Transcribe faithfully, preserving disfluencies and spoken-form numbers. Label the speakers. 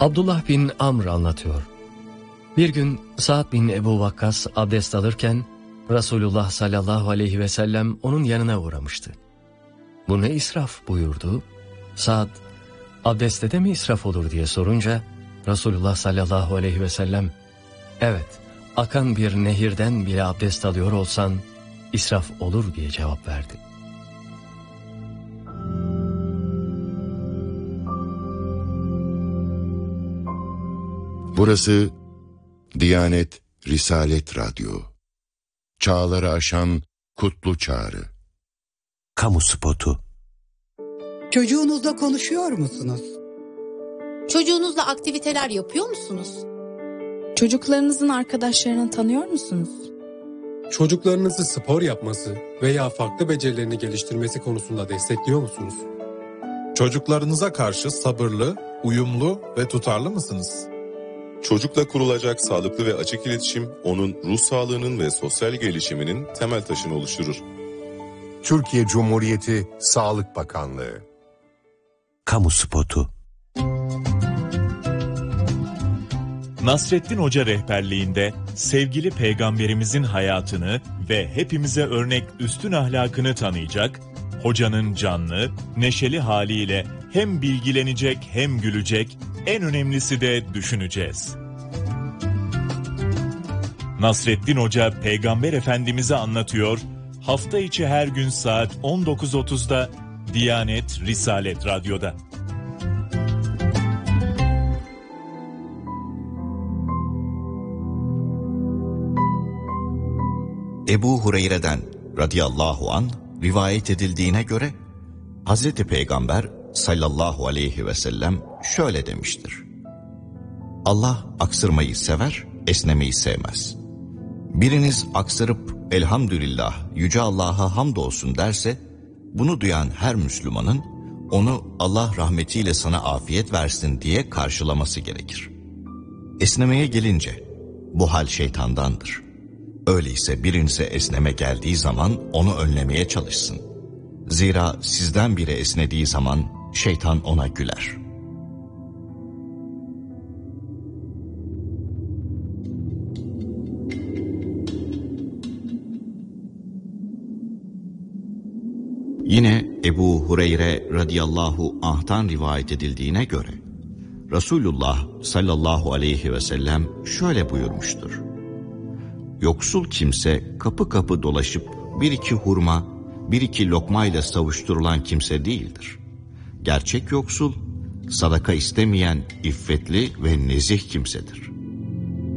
Speaker 1: Abdullah bin Amr anlatıyor. Bir gün Sa'd bin Ebu Vakkas abdest alırken Resulullah sallallahu aleyhi ve sellem onun yanına uğramıştı. Bu ne israf buyurdu. Sa'd, abdestte de mi israf olur diye sorunca Resulullah sallallahu aleyhi ve sellem, evet, akan bir nehirden bile abdest alıyor olsan israf olur diye cevap verdi.
Speaker 2: Burası Diyanet Risalet Radyo. Çağları aşan kutlu çağrı.
Speaker 3: Kamu spotu.
Speaker 4: Çocuğunuzla konuşuyor musunuz?
Speaker 5: Çocuğunuzla aktiviteler yapıyor musunuz?
Speaker 6: Çocuklarınızın arkadaşlarını tanıyor musunuz?
Speaker 7: Çocuklarınızı spor yapması veya farklı becerilerini geliştirmesi konusunda destekliyor musunuz?
Speaker 8: Çocuklarınıza karşı sabırlı, uyumlu ve tutarlı mısınız?
Speaker 9: Çocukla kurulacak sağlıklı ve açık iletişim, onun ruh sağlığının ve sosyal gelişiminin temel taşını oluşturur.
Speaker 10: Türkiye Cumhuriyeti Sağlık Bakanlığı.
Speaker 3: Kamu spotu.
Speaker 11: Nasrettin Hoca rehberliğinde sevgili peygamberimizin hayatını ve hepimize örnek üstün ahlakını tanıyacak, hocanın canlı, neşeli haliyle hem bilgilenecek hem gülecek, en önemlisi de düşüneceğiz. Nasrettin Hoca Peygamber Efendimiz'i anlatıyor, hafta içi her gün saat on dokuz otuzda Diyanet Risalet Radyo'da.
Speaker 12: Ebu Hureyre'den radıyallahu anh rivayet edildiğine göre Hazreti Peygamber sallallahu aleyhi ve sellem şöyle demiştir: Allah aksırmayı sever, esnemeyi sevmez. Biriniz aksırıp elhamdülillah yüce Allah'a hamdolsun derse, bunu duyan her Müslümanın onu Allah rahmetiyle sana afiyet versin diye karşılaması gerekir. Esnemeye gelince bu hal şeytandandır. Öyleyse birinize esneme geldiği zaman onu önlemeye çalışsın. Zira sizden biri esnediği zaman şeytan ona güler. Yine Ebu Hureyre radıyallahu anh'tan rivayet edildiğine göre Resulullah sallallahu aleyhi ve sellem şöyle buyurmuştur: Yoksul kimse kapı kapı dolaşıp bir iki hurma, bir iki lokmayla savuşturulan kimse değildir. Gerçek yoksul, sadaka istemeyen iffetli ve nezih kimsedir.